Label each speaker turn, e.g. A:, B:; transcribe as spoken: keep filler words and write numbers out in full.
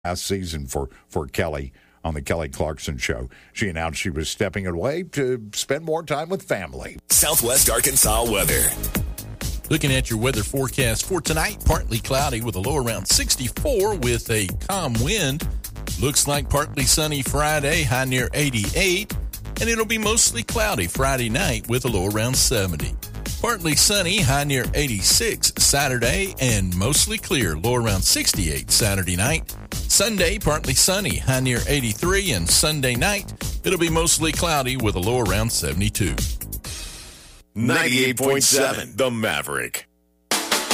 A: last season for, for Kelly on the Kelly Clarkson Show. She announced she was stepping away to spend more time with family.
B: Southwest Arkansas weather.
C: Looking at your weather forecast for tonight, partly cloudy with a low around sixty-four with a calm wind. Looks like partly sunny Friday, high near eighty-eight. And it'll be mostly cloudy Friday night with a low around seventy. Partly sunny, high near eighty-six Saturday, and mostly clear, low around sixty-eight Saturday night. Sunday, partly sunny, high near eighty-three, and Sunday night, it'll be mostly cloudy with a low around seventy-two.
B: ninety-eight point seven The Maverick.